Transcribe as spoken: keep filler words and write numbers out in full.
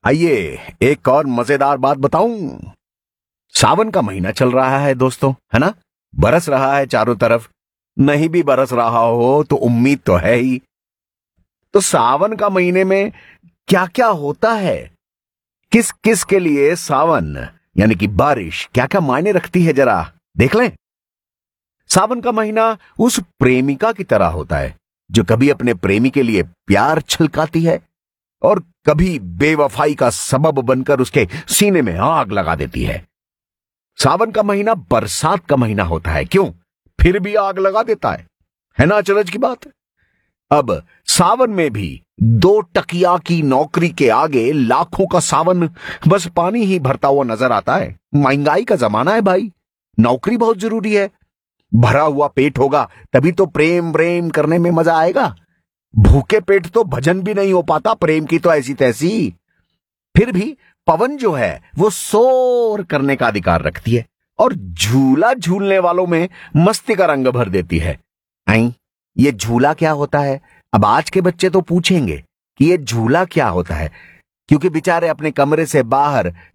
आइए एक और मजेदार बात बताऊं। सावन का महीना चल रहा है दोस्तों, है ना। बरस रहा है चारों तरफ। नहीं भी बरस रहा हो तो उम्मीद तो है ही। तो सावन का महीने में क्या क्या होता है, किस किस के लिए सावन यानी कि बारिश क्या क्या मायने रखती है, जरा देख लें। सावन का महीना उस प्रेमिका की तरह होता है जो कभी अपने प्रेमी के लिए प्यार छलकाती है और कभी बेवफाई का सबब बनकर उसके सीने में आग लगा देती है। सावन का महीना बरसात का महीना होता है, क्यों? फिर भी आग लगा देता है है ना अचरज की बात। अब सावन में भी दो टकिया की नौकरी के आगे लाखों का सावन बस पानी ही भरता हुआ नजर आता है। महंगाई का जमाना है भाई, नौकरी बहुत जरूरी है। भरा हुआ पेट होगा तभी तो प्रेम प्रेम करने में मजा आएगा। भूखे पेट तो भजन भी नहीं हो पाता, प्रेम की तो ऐसी तैसी। फिर भी पवन जो है वो शोर करने का अधिकार रखती है और झूला झूलने वालों में मस्ती का रंग भर देती है। आई, ये झूला क्या होता है? अब आज के बच्चे तो पूछेंगे कि ये झूला क्या होता है, क्योंकि बेचारे अपने कमरे से बाहर